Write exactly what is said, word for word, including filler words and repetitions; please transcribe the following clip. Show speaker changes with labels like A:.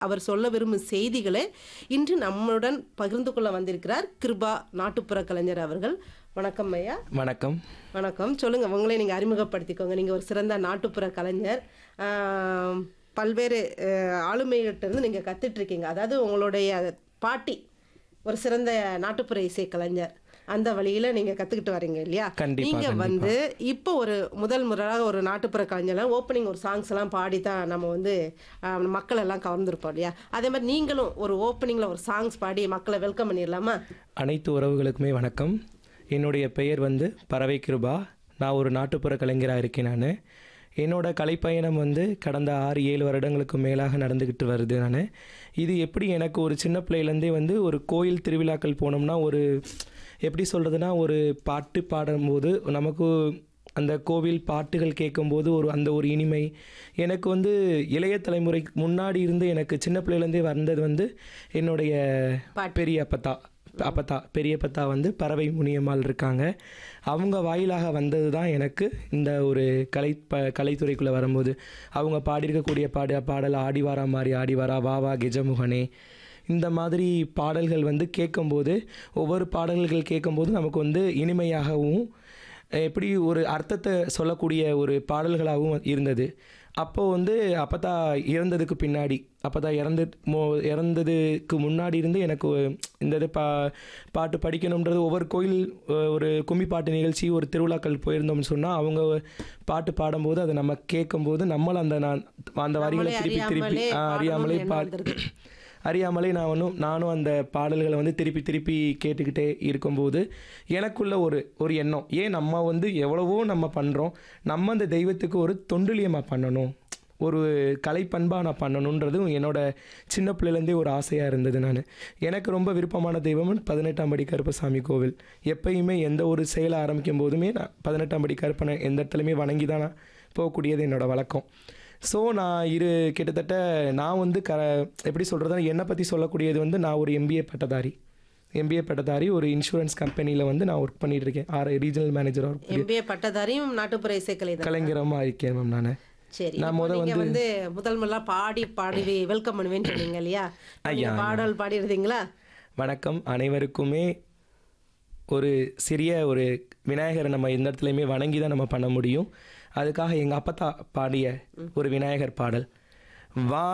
A: அவர் சொல்ல விரும்பும் செய்திகளை இன்று நம்முடன் பகிர்ந்து கொள்ள வந்திருக்கிறார் கிருபா நாட்டுப்புற கலைஞர் அவர்கள். வணக்கம் ஐயா.
B: வணக்கம்.
A: வணக்கம். சொல்லுங்க, உங்களை நீங்க அறிமுகப்படுத்திக்கோங்க. நீங்க ஒரு சிறந்த நாட்டுப்புற கலைஞர். பல்வேறு ஆளுமைகிட்ட இருந்து நீங்க கத்துட்டு இருக்கீங்க. அதாவது உங்களுடைய பாட்டி ஒரு சிறந்த நாட்டுப்புற இசை கலைஞர், அந்த வழியில நீங்க கத்துக்கிட்டு வரீங்க இல்லையா? நீங்க வந்து இப்போ ஒரு முதல் முறையாக ஒரு நாட்டுப்புற கலைஞர்லாம் ஓப்பனிங் ஒரு சாங்ஸ் எல்லாம் பாடி தான் நம்ம வந்து மக்கள் எல்லாம் கவர்ந்துருப்போம் இல்லையா? அதே மாதிரி நீங்களும் ஒரு ஓப்பனிங்ல ஒரு சாங்ஸ் பாடி மக்களை வெல்கம் பண்ணிடலாமா?
B: அனைத்து உறவுகளுக்குமே வணக்கம். என்னுடைய பெயர் வந்து பறவை கிருபா. நான் ஒரு நாட்டுப்புற கலைஞராக இருக்கேன். நான் என்னோட கலைப்பயணம் வந்து கடந்த ஆறு ஏழு வருடங்களுக்கு மேலாக நடந்துக்கிட்டு வருது. நான் இது எப்படி எனக்கு ஒரு சின்ன பிள்ளையிலேருந்தே வந்து ஒரு கோயில் திருவிழாக்கள் போனோம்னா ஒரு எப்படி சொல்கிறதுனா ஒரு பாட்டு பாடும்போது நமக்கு அந்த கோவில் பாட்டுகள் கேட்கும்போது ஒரு அந்த ஒரு இனிமை எனக்கு வந்து இளைய தலைமுறைக்கு முன்னாடி இருந்து எனக்கு சின்ன பிள்ளையிலேருந்தே வந்தது வந்து என்னுடைய பெரிய அப்பத்தா அப்பத்தா பெரியப்பத்தா வந்து பறவை முனியம்மாள் இருக்காங்க. அவங்க வாயிலாக வந்தது தான் எனக்கு இந்த ஒரு கலை ப கலைத்துறைக்குள்ளே வரும்போது அவங்க பாடியிருக்கக்கூடிய பாட பாடல் ஆடி வாரா மாதிரி ஆடி வாரா வா வா கெஜமுகனே, இந்த மாதிரி பாடல்கள் வந்து கேட்கும்போது ஒவ்வொரு பாடல்கள் கேட்கும்போது நமக்கு வந்து இனிமையாகவும் எப்படி ஒரு அர்த்தத்தை சொல்லக்கூடிய ஒரு பாடல்களாகவும் இருந்தது. அப்போது வந்து அப்பத்தா இறந்ததுக்கு பின்னாடி அப்பத்தா இறந்து மோ இறந்ததுக்கு முன்னாடி இருந்து எனக்கு இந்த இது பா பாட்டு படிக்கணுன்றது ஒவ்வொரு கோயில் ஒரு கும்மி பாட்டு நிகழ்ச்சி ஒரு திருவிழாக்கள் போயிருந்தோம்னு சொன்னால் அவங்க பாட்டு பாடும்போது அதை நம்ம கேட்கும்போது நம்மளும் அந்த நான் அந்த வரிகளை திருப்பி திருப்பி அறியாமலே பா அறியாமலே நான் ஒன்றும் நானும் அந்த பாடல்களை வந்து திருப்பி திருப்பி கேட்டுக்கிட்டே இருக்கும்போது எனக்குள்ள ஒரு ஒரு எண்ணம், ஏன் நம்ம வந்து எவ்வளவோ நம்ம பண்ணுறோம், நம்ம அந்த தெய்வத்துக்கு ஒரு தொண்டுலியமாக பண்ணணும், ஒரு கலைப்பண்பாக நான் பண்ணணுன்றதும் என்னோடய சின்ன பிள்ளைலேருந்தே ஒரு ஆசையாக இருந்தது. நான் எனக்கு ரொம்ப விருப்பமான தெய்வம் பதினெட்டாம் படி கருப்பசாமி கோவில். எப்பயுமே எந்த ஒரு செயலை ஆரம்பிக்கும் போதுமே நான் பதினெட்டாம் படி கருப்பனை எந்த இடத்துலையுமே வணங்கி தான் நான் போகக்கூடியது என்னோடய வழக்கம். ஸோ நான் இரு கிட்டத்தட்ட நான் வந்து க எப்படி சொல்கிறதுனா என்னை பற்றி சொல்லக்கூடியது வந்து நான் ஒரு எம்பிஏ பட்டதாரி எம்பிஏ பட்டதாரி ஒரு இன்சூரன்ஸ் கம்பெனியில் வந்து நான் ஒர்க் பண்ணிட்டு இருக்கேன். ஆறு ரீஜனல் மேனேஜராக ஒர்க்
A: எம்பிஏ பட்டதாரியும் நாட்டுப்புற இசை கலை
B: கலைஞரமாக இருக்கேன் மேம். நான்
A: சரி, நான் முதல் வந்து வந்து முதல் முதலாக பாடி பாடி வெல்கம் பண்ணுவேன்னு சொன்னீங்க இல்லையா? ஐயா பாடல் பாடிடுறீங்களா?
B: வணக்கம் அனைவருக்குமே. ஒரு சிறிய ஒரு விநாயகரை நம்ம எந்த இடத்துலையுமே வணங்கி தான் நம்ம பண்ண முடியும். அதுக்காக எங்கள் அப்பத்தா பாடிய ஒரு விநாயகர் பாடல் வா